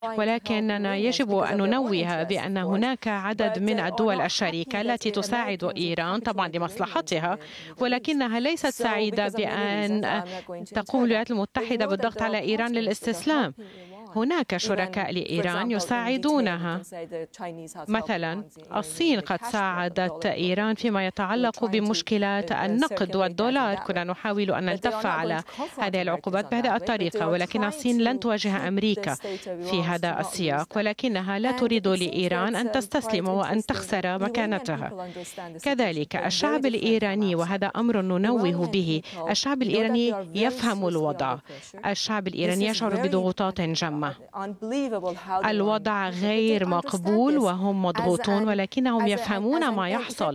ولكننا يجب أن ننوه بأن هناك عدد من الدول الشريكة التي تساعد إيران طبعا لمصلحتها، ولكنها ليست سعيدة بأن تقوم الولايات المتحدة بالضغط على إيران للاستسلام. هناك شركاء لإيران يساعدونها، مثلا الصين قد ساعدت إيران فيما يتعلق بمشكلة النقد والدولار. كنا نحاول أن نلتف على هذه العقوبات بهذه الطريقة، ولكن الصين لن تواجه أمريكا في هذا السياق، ولكنها لا تريد لإيران أن تستسلم وأن تخسر مكانتها. كذلك الشعب الإيراني، وهذا أمر ننوه به، الشعب الإيراني يفهم الوضع، الشعب الإيراني يشعر بضغوطات جمة. الوضع غير مقبول وهم مضغوطون، ولكنهم يفهمون ما يحصل،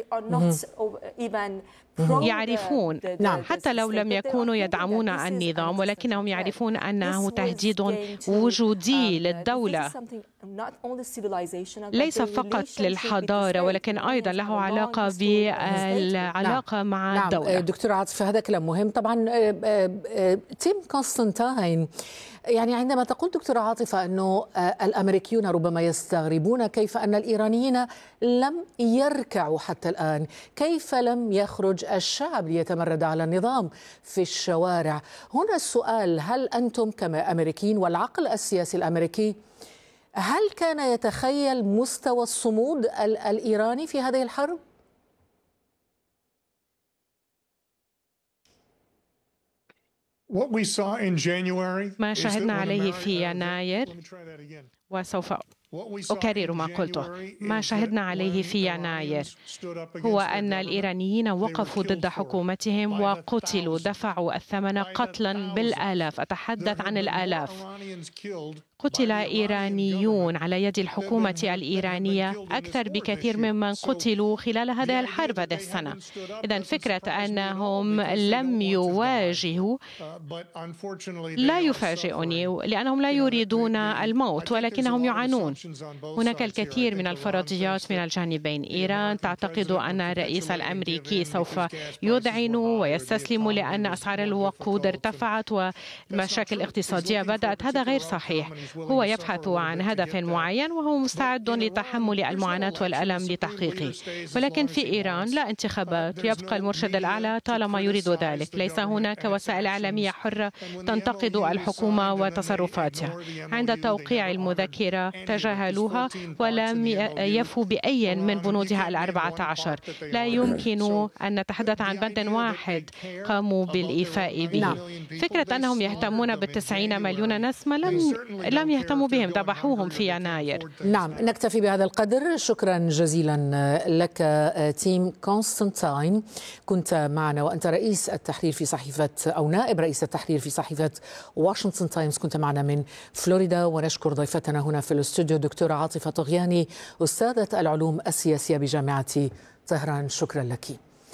يعرفون حتى لو لم يكونوا يدعمون النظام، ولكنهم يعرفون أنه تهديد وجودي للدولة، ليس فقط للحضارة ولكن أيضا له علاقة بالعلاقة مع الدولة. دكتورة عاطفة، هذا كلام مهم طبعا. تيم كونستانتاين، يعني عندما تقول دكتورة عاطفة أنه الأمريكيون ربما يستغربون كيف أن الإيرانيين لم يركعوا حتى الآن، كيف لم يخرج الشعب ليتمرد على النظام في الشوارع. هنا السؤال، هل أنتم كأمريكيين والعقل السياسي الأمريكي هل كان يتخيل مستوى الصمود الإيراني في هذه الحرب؟ ما شاهدنا عليه في يناير، وسوف أكرر ما قلته، ما شاهدنا عليه في يناير هو أن الإيرانيين وقفوا ضد حكومتهم وقتلوا، دفعوا الثمن قتلا بالآلاف، أتحدث عن الآلاف. قتل إيرانيون على يد الحكومة الإيرانية أكثر بكثير ممن قتلوا خلال هذه الحرب هذه السنة. إذن فكرة أنهم لم يواجهوا لا يفاجئني، لأنهم لا يريدون الموت ولكنهم يعانون. هناك الكثير من الفرضيات من الجانبين. إيران تعتقد أن الرئيس الأمريكي سوف يذعن ويستسلم لأن أسعار الوقود ارتفعت والمشاكل الاقتصادية بدأت. هذا غير صحيح. هو يبحث عن هدف معين وهو مستعد لتحمل المعاناة والألم لتحقيقه، ولكن في إيران لا انتخابات، يبقى المرشد الأعلى طالما يريد ذلك. ليس هناك وسائل إعلامية حرة تنتقد الحكومة وتصرفاتها. عند توقيع المذكرة تجاهلوها ولم يفوا بأي من بنودها 14. لا يمكن أن نتحدث عن بند واحد قاموا بالإيفاء به. فكرة أنهم يهتمون ب90 مليون نسمة لم يهتموا بهم، ذبحوهم في يناير. نعم، نكتفي بهذا القدر. شكرا جزيلا لك تيم كونستانتاين، كنت معنا وأنت رئيس التحرير في صحيفة أو نائب رئيس التحرير في صحيفة واشنطن تايمز، كنت معنا من فلوريدا. ونشكر ضيفتنا هنا في الاستوديو دكتورة عاطفة طغياني، أستاذة العلوم السياسية بجامعة طهران. شكرا لك.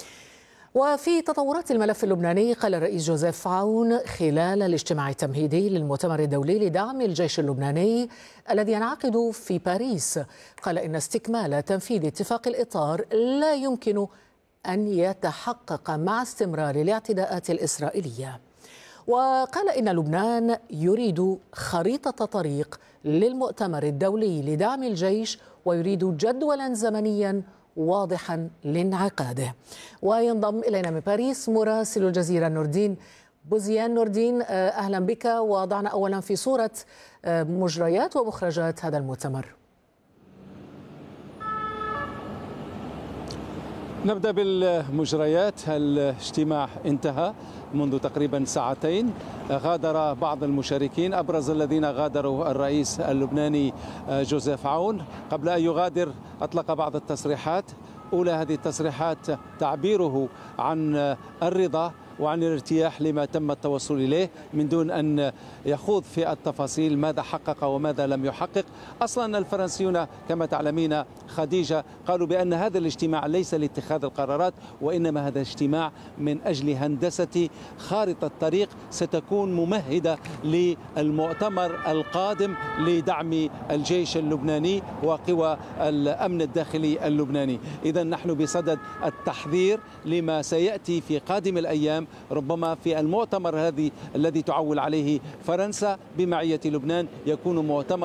وفي تطورات الملف اللبناني، قال الرئيس جوزيف عون خلال الاجتماع التمهيدي للمؤتمر الدولي لدعم الجيش اللبناني الذي ينعقد في باريس، قال إن استكمال تنفيذ اتفاق الإطار لا يمكن أن يتحقق مع استمرار الاعتداءات الإسرائيلية. وقال إن لبنان يريد خريطة طريق للمؤتمر الدولي لدعم الجيش ويريد جدولا زمنيا واضحا لانعقاده. وينضم إلينا من باريس مراسل الجزيرة نوردين بوزيان. نوردين، أهلا بك، وضعنا أولا في صورة مجريات ومخرجات هذا المؤتمر. نبدأ بالمجريات. الاجتماع انتهى منذ تقريبا ساعتين. غادر بعض المشاركين، أبرز الذين غادروا الرئيس اللبناني جوزيف عون. قبل أن يغادر أطلق بعض التصريحات. أولى هذه التصريحات تعبيره عن الرضا وعن الارتياح لما تم التوصل إليه من دون أن يخوض في التفاصيل ماذا حقق وماذا لم يحقق. أصلا الفرنسيون كما تعلمين خديجة قالوا بأن هذا الاجتماع ليس لاتخاذ القرارات، وإنما هذا اجتماع من أجل هندسة خارطة طريق ستكون ممهدة للمؤتمر القادم لدعم الجيش اللبناني وقوى الأمن الداخلي اللبناني. إذا نحن بصدد التحضير لما سيأتي في قادم الأيام، ربما في المؤتمر الذي تعول عليه فرنسا بمعية لبنان يكون مؤتمر